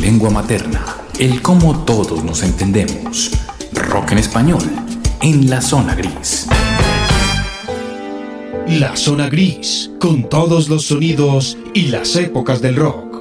lengua materna, el cómo todos nos entendemos. Rock en español, en la zona gris. La zona gris, con todos los sonidos y las épocas del rock.